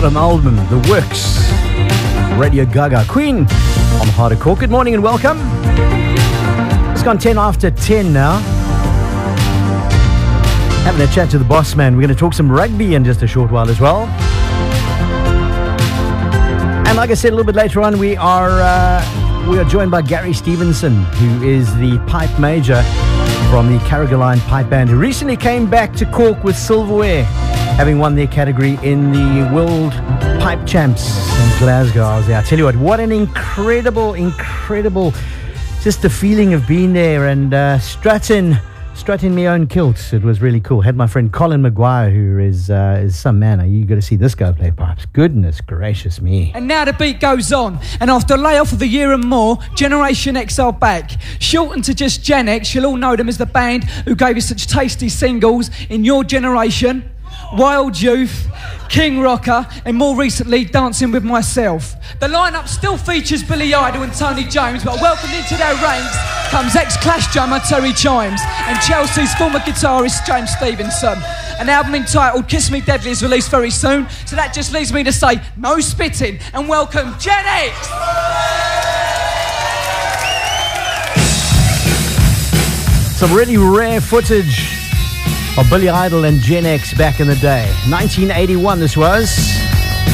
bottom album, The Works, Radio Gaga, Queen on Heart of Cork. Good morning and welcome. It's gone 10 after 10 now. Having a chat to the boss man. We're going to talk some rugby in just a short while as well. And like I said a little bit later on, we are joined by Gary Stevenson, who is the pipe major from the Carrigaline Pipe Band, who recently came back to Cork with silverware, having won their category in the World Pipe Champs in Glasgow. I tell you what an incredible, just the feeling of being there and strutting my own kilt. It was really cool. Had my friend Colin Maguire, who is some man. You got to see this guy play pipes. Goodness gracious me. And now the beat goes on. And after a layoff of a year and more, Generation X are back. Shortened to just Gen X, you'll all know them as the band who gave you such tasty singles in your generation. Wild Youth, King Rocker, and more recently, Dancing With Myself. The lineup still features Billy Idol and Tony James, but welcomed into their ranks comes ex-Clash drummer Terry Chimes and Chelsea's former guitarist James Stevenson. An album entitled Kiss Me Deadly is released very soon, so that just leaves me to say no spitting and welcome Gen X! Some really rare footage of Billy Idol and Gen X back in the day. 1981 this was.